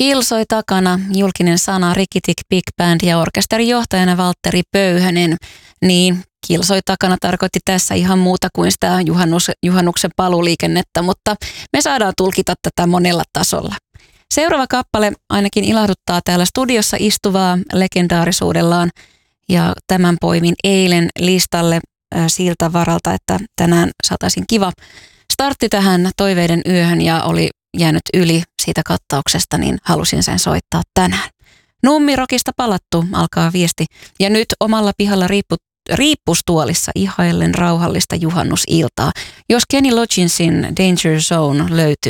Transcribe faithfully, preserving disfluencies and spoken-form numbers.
Kilsoi takana, julkinen sana, Rikitik Big Band ja orkesterijohtajana Valtteri Pöyhönen. Niin, kilsoi takana tarkoitti tässä ihan muuta kuin sitä juhannus, juhannuksen paluuliikennettä, mutta me saadaan tulkita tätä monella tasolla. Seuraava kappale ainakin ilahduttaa täällä studiossa istuvaa legendaarisuudellaan ja tämän poimin eilen listalle äh, siltä varalta, että tänään saataisiin kiva startti tähän toiveiden yöhön ja oli jäänyt yli siitä kattauksesta, niin halusin sen soittaa tänään. Nummirokista palattu, alkaa viesti. Ja nyt omalla pihalla riippu, riippustuolissa ihaillen rauhallista juhannusiltaa. Jos Kenny Logginsin Danger Zone löytyy,